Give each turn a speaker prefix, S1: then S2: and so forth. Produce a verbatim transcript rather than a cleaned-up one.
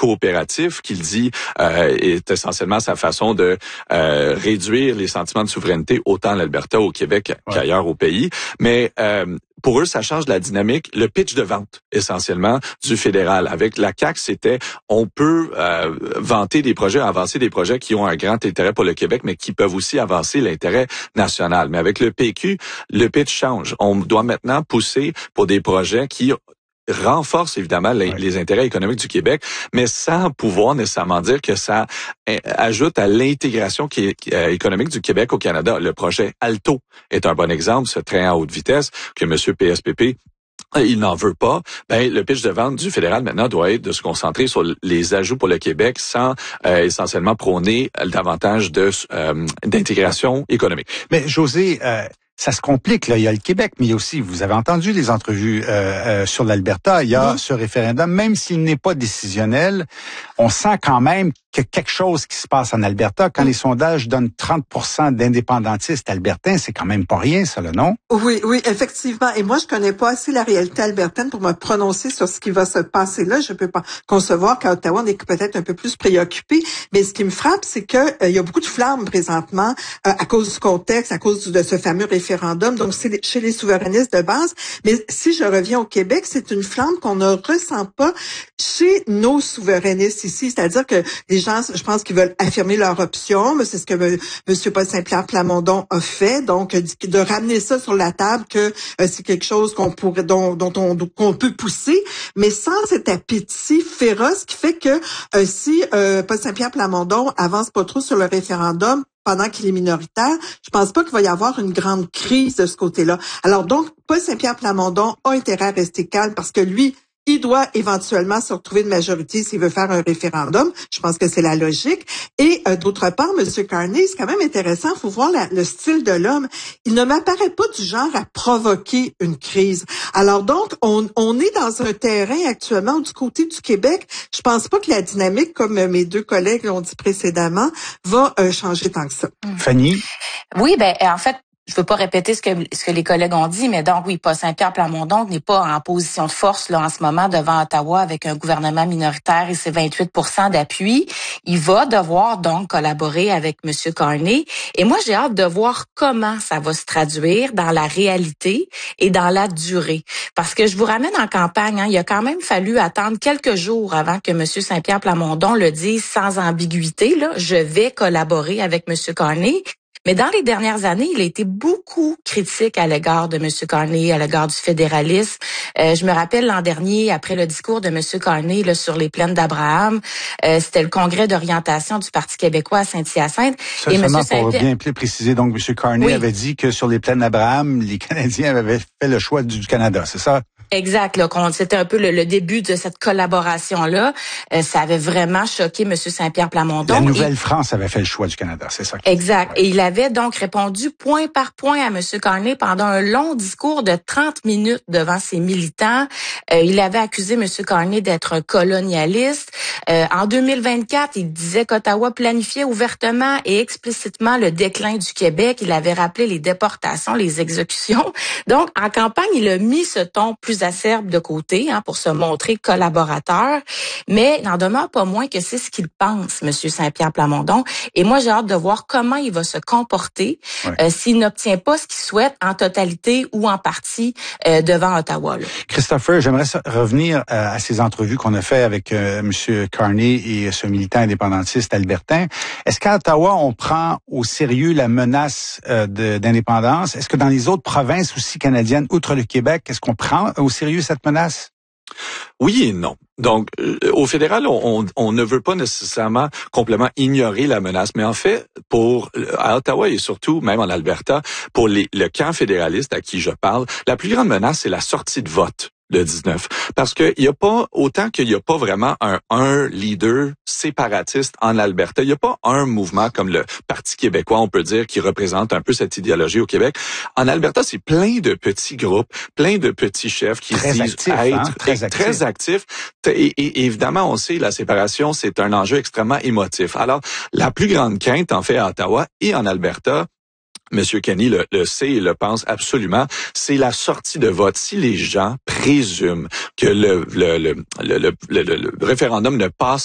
S1: coopératif qu'il dit euh, est essentiellement sa façon de euh, réduire les sentiments de souveraineté autant en Alberta, au Québec ouais. qu'ailleurs au pays. Mais euh, pour eux, ça change la dynamique. Le pitch de vente, essentiellement, du fédéral. Avec la C A Q, c'était on peut euh, vanter des projets, avancer des projets qui ont un grand intérêt pour le Québec, mais qui peuvent aussi avancer l'intérêt national. Mais avec le P Q, le pitch change. On doit maintenant pousser pour des projets qui renforce évidemment les, ouais. les intérêts économiques du Québec, mais sans pouvoir nécessairement dire que ça ajoute à l'intégration qui est, euh, économique du Québec au Canada. Le projet Alto est un bon exemple, ce train à haute vitesse que M. P S P P il n'en veut pas. Ben le pitch de vente du fédéral maintenant doit être de se concentrer sur les ajouts pour le Québec sans euh, essentiellement prôner davantage de euh, d'intégration économique.
S2: Mais José, euh, ça se complique là. Il y a le Québec, mais il y a aussi, vous avez entendu les entrevues euh, euh, sur l'Alberta. Il y a oui. ce référendum, même s'il n'est pas décisionnel, on sent quand même qu'il y a quelque chose qui se passe en Alberta. Quand oui. les sondages donnent trente pour cent d'indépendantistes albertains, c'est quand même pas rien, ça, là, non?
S3: Oui, oui, effectivement. Et moi, je connais pas assez la réalité albertaine pour me prononcer sur ce qui va se passer là. Je peux pas concevoir qu'à Ottawa, on est peut-être un peu plus préoccupé. Mais ce qui me frappe, c'est que euh, il y a beaucoup de flammes présentement euh, à cause du contexte, à cause de ce fameux référendum. Donc, c'est chez les souverainistes de base. Mais si je reviens au Québec, c'est une flamme qu'on ne ressent pas chez nos souverainistes ici. C'est-à-dire que les gens, je pense qu'ils veulent affirmer leur option. C'est ce que M. Paul Saint-Pierre Plamondon a fait. Donc, de ramener ça sur la table que euh, c'est quelque chose qu'on pourrait, dont, dont on qu'on peut pousser, mais sans cet appétit féroce qui fait que euh, si euh, Paul Saint-Pierre Plamondon avance pas trop sur le référendum pendant qu'il est minoritaire, je pense pas qu'il va y avoir une grande crise de ce côté-là. Alors donc, Paul Saint-Pierre Plamondon a intérêt à rester calme parce que lui, il doit éventuellement se retrouver une majorité s'il veut faire un référendum. Je pense que c'est la logique. Et euh, d'autre part, M. Carney, c'est quand même intéressant. Il faut voir la, le style de l'homme. Il ne m'apparaît pas du genre à provoquer une crise. Alors donc, on, on est dans un terrain actuellement du côté du Québec. Je pense pas que la dynamique, comme mes deux collègues l'ont dit précédemment, va euh, changer tant que ça.
S2: Fanny?
S4: Oui, ben en fait, je veux pas répéter ce que ce que les collègues ont dit, mais donc oui, Paul Saint-Pierre Plamondon n'est pas en position de force là en ce moment devant Ottawa avec un gouvernement minoritaire et ses vingt-huit pour cent d'appui. Il va devoir donc collaborer avec M. Carney. Et moi, j'ai hâte de voir comment ça va se traduire dans la réalité et dans la durée. Parce que je vous ramène en campagne, hein, il a quand même fallu attendre quelques jours avant que M. Saint-Pierre Plamondon le dise sans ambiguïté. Là, je vais collaborer avec M. Carney. Mais dans les dernières années, il a été beaucoup critique à l'égard de M. Carney, à l'égard du fédéralisme. Euh, je me rappelle l'an dernier, après le discours de M. Carney là, sur les plaines d'Abraham, euh, c'était le congrès d'orientation du Parti québécois à Saint-Hyacinthe.
S2: Ça, et seulement pour bien préciser, donc M. Carney oui. avait dit que sur les plaines d'Abraham, les Canadiens avaient fait le choix du Canada, c'est ça?
S4: Exact. Là, c'était un peu le, le début de cette collaboration-là. Euh, ça avait vraiment choqué M. Saint-Pierre Plamondon.
S2: La Nouvelle-France avait fait le choix du Canada, c'est ça?
S4: Exact. Ouais. Et il avait donc répondu point par point à M. Carney pendant un long discours de trente minutes devant ses militants. Euh, il avait accusé M. Carney d'être un colonialiste. Euh, en deux mille vingt-quatre, il disait qu'Ottawa planifiait ouvertement et explicitement le déclin du Québec. Il avait rappelé les déportations, les exécutions. Donc, en campagne, il a mis ce ton plus acerbe de côté hein, pour se montrer collaborateur, mais il n'en demeure pas moins que c'est ce qu'il pense, M. Saint-Pierre Plamondon. Et moi, j'ai hâte de voir comment il va se comporter ouais. euh, s'il n'obtient pas ce qu'il souhaite en totalité ou en partie euh, devant Ottawa. Là.
S2: Christopher, j'aimerais revenir à, à ces entrevues qu'on a fait avec euh, M. Carney et ce militant indépendantiste albertain. Est-ce qu'à Ottawa, on prend au sérieux la menace euh, de, d'indépendance? Est-ce que dans les autres provinces aussi canadiennes, outre le Québec, est-ce qu'on prend au sérieux cette menace?
S1: Oui et non. Donc, euh, au fédéral, on, on, on ne veut pas nécessairement complètement ignorer la menace, mais en fait, pour à Ottawa et surtout même en Alberta, pour les, le camp fédéraliste à qui je parle, la plus grande menace, c'est la sortie de vote le dix-neuf. Parce que il y a pas, autant qu'il y a pas vraiment un, un leader séparatiste en Alberta, il y a pas un mouvement comme le Parti québécois, on peut dire, qui représente un peu cette idéologie au Québec. En Alberta, c'est plein de petits groupes, plein de petits chefs qui
S2: très
S1: disent
S2: actifs,
S1: être
S2: hein? très,
S1: très,
S2: actifs.
S1: très actifs. Et, et, et évidemment, on sait, la séparation, c'est un enjeu extrêmement émotif. Alors, la plus grande crainte, en fait, à Ottawa et en Alberta, Monsieur Kenney le, le sait et le pense absolument, c'est la sortie de vote. Si les gens présument que le, le, le, le, le, le, le référendum ne passe